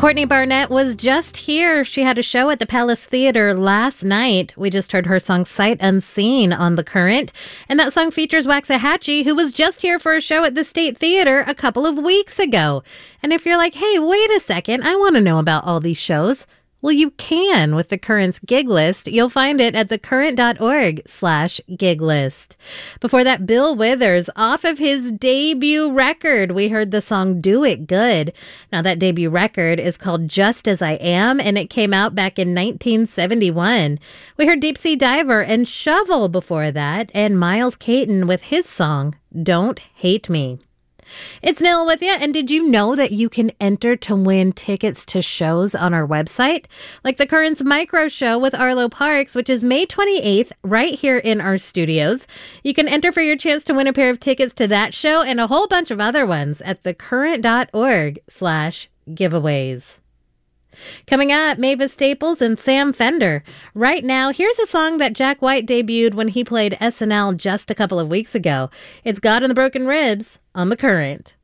Courtney Barnett was just here. She had a show at the Palace Theater last night. We just heard her song Sight Unseen on The Current. And that song features Waxahachie, who was just here for a show at the State Theater a couple of weeks ago. And if you're like, hey, wait a second, I want to know about all these shows. Well, you can with The Current's gig list. You'll find it at thecurrent.org/gig list. Before that, Bill Withers, off of his debut record, we heard the song Do It Good. Now, that debut record is called Just As I Am, and it came out back in 1971. We heard Deep Sea Diver and Shovel before that, and Miles Caton with his song, Don't Hate Me. It's Nil with you, and did you know that you can enter to win tickets to shows on our website? Like The Current's Micro Show with Arlo Parks, which is May 28th, right here in our studios. You can enter for your chance to win a pair of tickets to that show and a whole bunch of other ones at thecurrent.org/giveaways. Coming up, Mavis Staples and Sam Fender. Right now, here's a song that Jack White debuted when he played SNL just a couple of weeks ago. It's God and the Broken Ribs on The Current.